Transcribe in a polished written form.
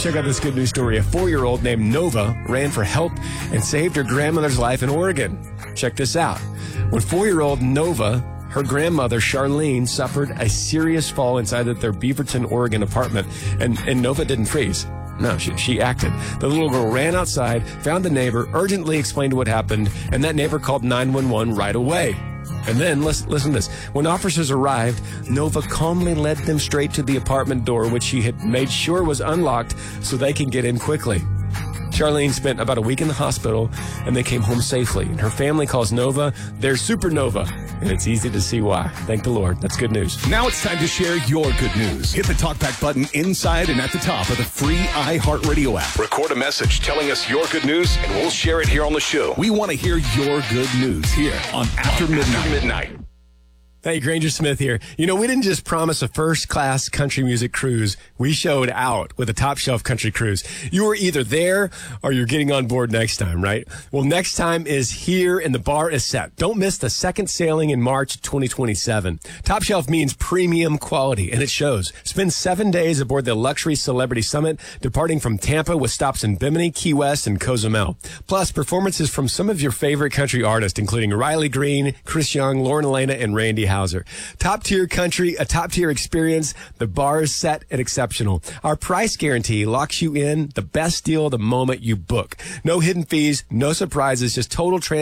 Check out this good news story. A 4-year-old named Nova ran for help and saved her grandmother's life in Oregon. Check this out. When 4-year-old Nova, her grandmother, Charlene, suffered a serious fall inside their Beaverton, Oregon apartment, and Nova didn't freeze. No, she acted. The little girl ran outside, found the neighbor, urgently explained what happened, and that neighbor called 911 right away. And then, listen to this. When officers arrived, Nova calmly led them straight to the apartment door, which she had made sure was unlocked so they can get in quickly. Charlene spent about a week in the hospital, and they came home safely. And her family calls Nova their supernova, and it's easy to see why. Thank the Lord. That's good news. Now it's time to share your good news. Hit the TalkBack button inside and at the top of the free iHeartRadio app. Record a message telling us your good news, and we'll share it here on the show. We want to hear your good news here on After Midnight. Hey, Granger Smith here. You know, we didn't just promise a first-class country music cruise. We showed out with a top-shelf country cruise. You were either there or you're getting on board next time, right? Well, next time is here and the bar is set. Don't miss the second sailing in March 2027. Top shelf means premium quality, and it shows. Spend 7 days aboard the Luxury Celebrity Summit, departing from Tampa with stops in Bimini, Key West, and Cozumel. Plus, performances from some of your favorite country artists, including Riley Green, Chris Young, Lauren Elena, and Randy Houser. Top-tier country, a top-tier experience. The bar is set and exceptional. Our price guarantee locks you in the best deal the moment you book. No hidden fees, no surprises, just total